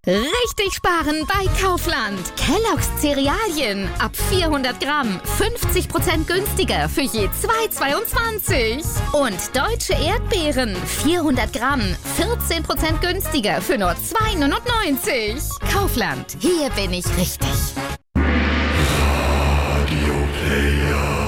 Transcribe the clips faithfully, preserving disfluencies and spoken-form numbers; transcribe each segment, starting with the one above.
Richtig sparen bei Kaufland. Kellogg's Cerealien ab vierhundert Gramm fünfzig Prozent günstiger für je zwei Euro zweiundzwanzig. Und deutsche Erdbeeren vierhundert Gramm vierzehn Prozent günstiger für nur zwei Euro neunundneunzig. Kaufland, hier bin ich richtig. Radio Player.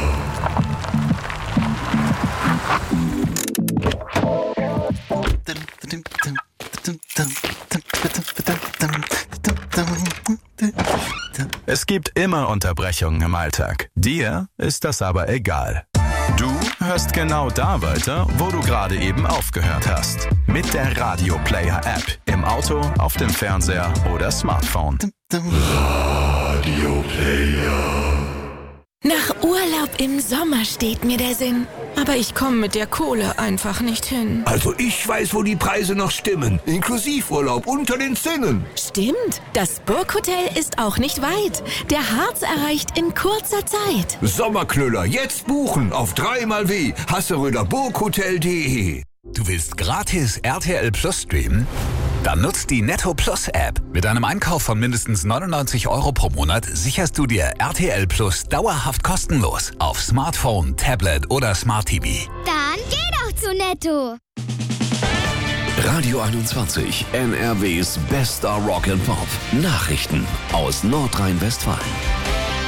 Es gibt immer Unterbrechungen im Alltag. Dir ist das aber egal. Du hörst genau da weiter, wo du gerade eben aufgehört hast. Mit der Radio Player App. Im Auto, auf dem Fernseher oder Smartphone. Radio Player. Nach Urlaub im Sommer steht mir der Sinn. Aber ich komme mit der Kohle einfach nicht hin. Also ich weiß, wo die Preise noch stimmen. Inklusivurlaub unter den Zinnen. Stimmt, das Burghotel ist auch nicht weit. Der Harz erreicht in kurzer Zeit. Sommerknüller, jetzt buchen auf dreimal w hasseröder burghotel punkt de. Du willst gratis R T L Plus streamen? Dann nutzt die Netto Plus App. Mit einem Einkauf von mindestens neunundneunzig Euro pro Monat sicherst du dir R T L Plus dauerhaft kostenlos auf Smartphone, Tablet oder Smart T V. Dann geh doch zu Netto. Radio einundzwanzig, N R Ws bester Rock and Pop. Nachrichten aus Nordrhein-Westfalen.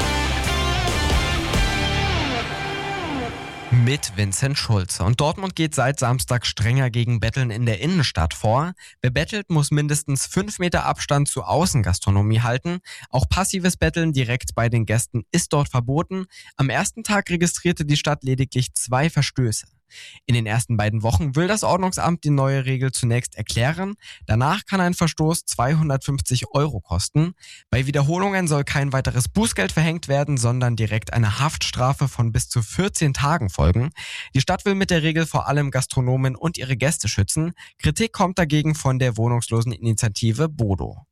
Mit Vincent Schulze. Und Dortmund geht seit Samstag strenger gegen Betteln in der Innenstadt vor. Wer bettelt, muss mindestens fünf Meter Abstand zur Außengastronomie halten. Auch passives Betteln direkt bei den Gästen ist dort verboten. Am ersten Tag registrierte die Stadt lediglich zwei Verstöße. In den ersten beiden Wochen will das Ordnungsamt die neue Regel zunächst erklären. Danach kann ein Verstoß zweihundertfünfzig Euro kosten. Bei Wiederholungen soll kein weiteres Bußgeld verhängt werden, sondern direkt eine Haftstrafe von bis zu vierzehn Tagen folgen. Die Stadt will mit der Regel vor allem Gastronomen und ihre Gäste schützen. Kritik kommt dagegen von der Wohnungsloseninitiative Bodo.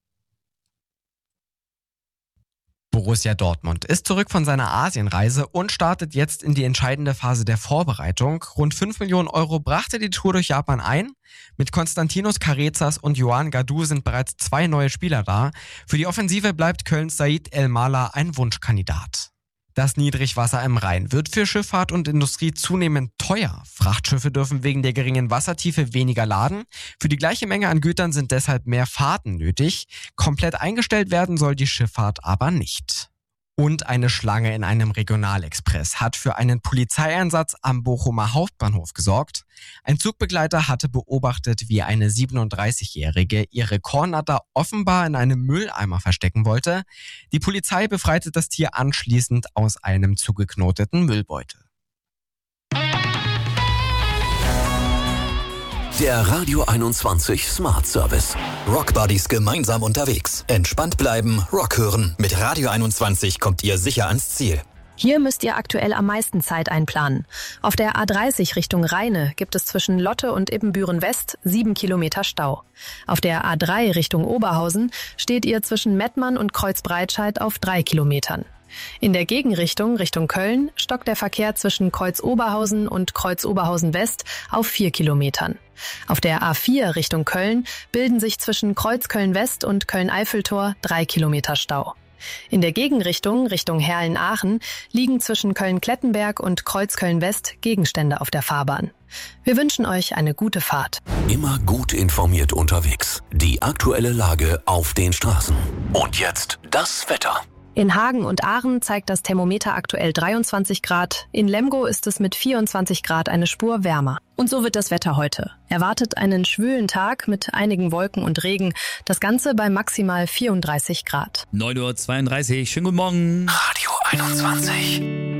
Borussia Dortmund ist zurück von seiner Asienreise und startet jetzt in die entscheidende Phase der Vorbereitung. Rund fünf Millionen Euro brachte die Tour durch Japan ein. Mit Konstantinos Carezas und Yoan Gadou sind bereits zwei neue Spieler da. Für die Offensive bleibt Kölns Said El-Mala ein Wunschkandidat. Das Niedrigwasser im Rhein wird für Schifffahrt und Industrie zunehmend teuer. Frachtschiffe dürfen wegen der geringen Wassertiefe weniger laden. Für die gleiche Menge an Gütern sind deshalb mehr Fahrten nötig. Komplett eingestellt werden soll die Schifffahrt aber nicht. Und eine Schlange in einem Regionalexpress hat für einen Polizeieinsatz am Bochumer Hauptbahnhof gesorgt. Ein Zugbegleiter hatte beobachtet, wie eine siebenunddreißigjährige ihre Kornnatter offenbar in einem Mülleimer verstecken wollte. Die Polizei befreite das Tier anschließend aus einem zugeknoteten Müllbeutel. Der Radio einundzwanzig Smart Service. Rockbuddies gemeinsam unterwegs. Entspannt bleiben, Rock hören. Mit Radio einundzwanzig kommt ihr sicher ans Ziel. Hier müsst ihr aktuell am meisten Zeit einplanen. Auf der A dreißig Richtung Rheine gibt es zwischen Lotte und Ibbenbüren West sieben Kilometer Stau. Auf der A drei Richtung Oberhausen steht ihr zwischen Mettmann und Kreuzbreitscheid auf drei Kilometern. In der Gegenrichtung Richtung Köln stockt der Verkehr zwischen Kreuz-Oberhausen und Kreuz-Oberhausen-West auf vier Kilometern. Auf der A vier Richtung Köln bilden sich zwischen Kreuz-Köln-West und Köln-Eiffeltor drei Kilometer Stau. In der Gegenrichtung Richtung Herrlen-Aachen liegen zwischen Köln-Klettenberg und Kreuz-Köln-West Gegenstände auf der Fahrbahn. Wir wünschen euch eine gute Fahrt. Immer gut informiert unterwegs. Die aktuelle Lage auf den Straßen. Und jetzt das Wetter. In Hagen und Aachen zeigt das Thermometer aktuell dreiundzwanzig Grad. In Lemgo ist es mit vierundzwanzig Grad eine Spur wärmer. Und so wird das Wetter heute. Erwartet einen schwülen Tag mit einigen Wolken und Regen. Das Ganze bei maximal vierunddreißig Grad. neun Uhr zweiunddreißig. Schönen guten Morgen. Radio einundzwanzig.